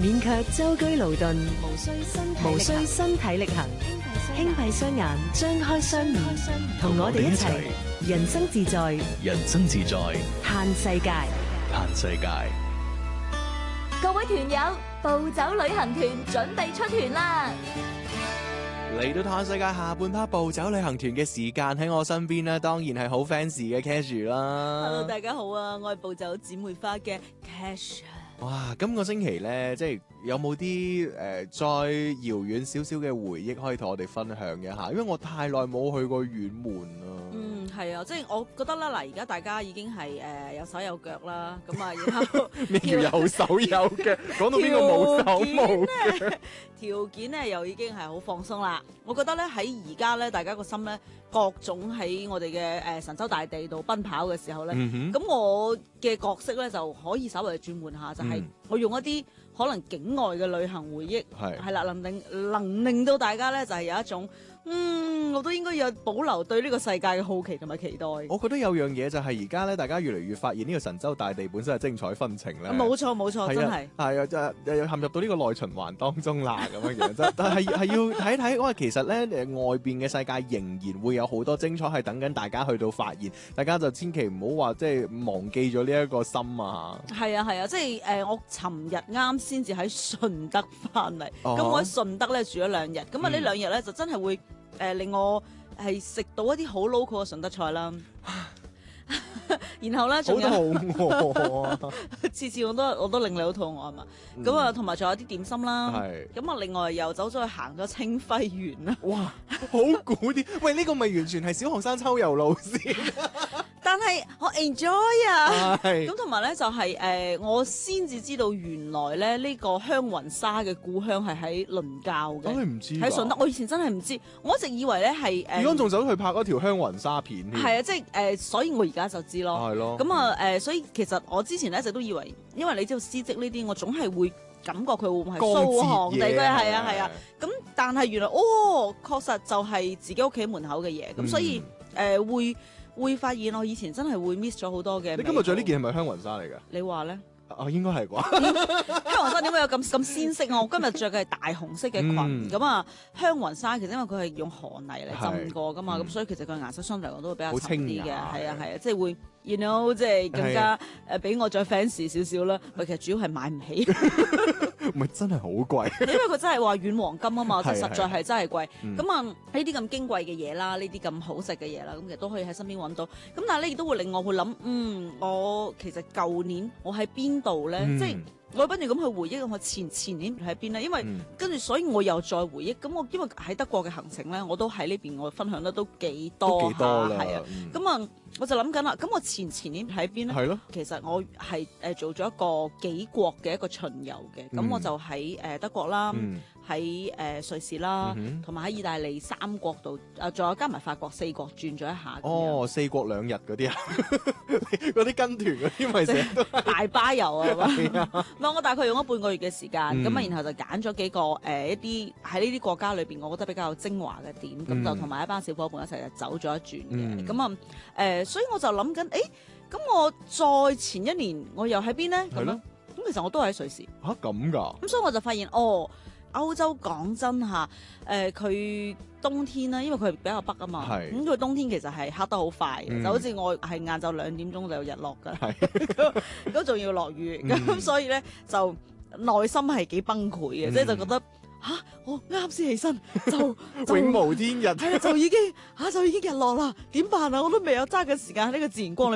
免卻舟車勞頓， 無需身體力行， 輕閉雙眼，張開雙面，同我哋一齊人生自在， 人生自在， 嘆世界。 嘆世界。 各位團友，暴走旅行團準備出團啦！ 嚟到嘆世界下半 part 暴走旅行團嘅時間，喺我身邊咧，當然係好 fancy 嘅 Cash 啦。 Hello， 大家好啊，我係暴走姊妹花嘅 Cash。 哇，今個星期咧，即係有冇啲再遙遠少少嘅回憶可以同我哋分享一下？因為我太耐冇去過遠門啦。 係啊，即係我覺得啦，嗱，而家大家已經係有手有腳啦，咁啊，然後咩叫有手有腳？講到邊個冇手冇腳？ 條件咧又已經係好放鬆啦。我覺得咧喺而家咧，大家個心咧各種喺我哋嘅神州大地度奔跑嘅時候咧，咁我嘅角色咧就可以稍微轉換下，就係我用一啲可能境外嘅旅行回憶，係啦，能令到大家咧就係有一種我都應該有保留對呢個世界嘅好奇同埋期待。 我覺得有樣嘢就係而家咧，大家越嚟越發現呢個神州大地本身係精彩紛呈咧。 冇錯，真係係啊，就陷入到呢個內循環當中啦咁樣樣。但係要睇睇，因為其實咧外邊嘅世界仍然會有好多精彩係等緊大家去到發現，大家就千祈唔好話即係忘記咗呢一個心啊。係啊，即係我尋日啱先至喺順德翻嚟，咁我喺順德咧住咗2日，咁啊呢2日咧就真係會令我係食到一啲好 local 嘅順德菜啦。然後咧仲有好肚餓啊！次次我都令你好肚餓係嘛？咁啊，同埋仲有啲點心啦。咁啊，另外又走咗去行咗清暉園啦。哇， 好古啲！喂，呢個咪完全係小學生秋遊路線。 但係我 enjoy 啊！咁同埋咧就係我先至知道原來咧呢個香雲紗嘅故鄉係喺倫教嘅。 咁你唔知？ 喺順德，我以前真係唔知，我一直以為咧係而家仲走去拍嗰條香雲紗片添。 係啊，即係所以我而家就知咯。係咯。咁啊所以其實我之前咧一直都以為，因為你知道絲織呢啲，我總係會感覺佢會唔會係蘇杭地區？係啊。咁但係原來確實就係自己屋企門口嘅嘢，咁所以會發現我以前真係會 miss 咗好多嘅。 你今日着呢件係咪香雲紗嚟㗎？ 你話咧？ 應該係啩？ 香雲紗點解有咁鮮色啊？我今日着嘅係大紅色嘅裙，咁啊香雲紗其實因為佢係用河泥嚟浸過㗎嘛，咁所以其實佢顏色相對嚟講都會比較沉啲嘅，係啊，即係會 you know 即係更加比我再 fancy 少少啦。其實主要係買唔起。 唔係真係好貴， 因為佢真係話軟黃金啊嘛，即係實在係真係貴。咁啊呢啲咁矜貴嘅嘢啦，呢啲咁好食嘅嘢啦，咁其實都可以喺身邊揾到。咁但係咧亦都會令我會諗，我其實舊年我喺邊度咧？即係我不斷咁去回憶我前年喺邊咧，因為跟住所以我又再回憶。咁我因為喺德國嘅行程咧，我都喺呢邊我分享得都幾多下，係啊。咁啊我就諗緊啦，咁我前年喺邊咧？係咯。其實我係做咗一個幾國嘅一個巡遊嘅，咁我就喺德國啦，喺瑞士啦，同埋喺意大利3國度，仲有加埋法國4國轉咗一下。 哦，4國2日嗰啲啊，嗰啲跟團嗰啲咪成日都大巴遊啊！唔係，我大概用咗半個月嘅時間，咁啊，然後就揀咗幾個一啲喺呢啲國家裏邊，我覺得比較精華嘅點，咁就同埋一班小伙伴一齊就走咗一轉嘅，咁啊所以我就諗緊，咁我再前1年我又喺邊咧？咁樣，咁其實我都係喺瑞士。 嚇咁㗎？ 咁所以我就發現，歐洲講真嚇，佢冬天啦，因為佢係比較北啊嘛，咁佢冬天其實係黑得好快嘅，就好似我係晏晝2點鐘就有日落㗎，咁仲要落雨，咁所以咧就內心係幾崩潰嘅，即係就覺得我啱先起身就永無天日， 係啊，就已經日落啦，點辦啊？我都未有揸緊時間喺呢個自然光裏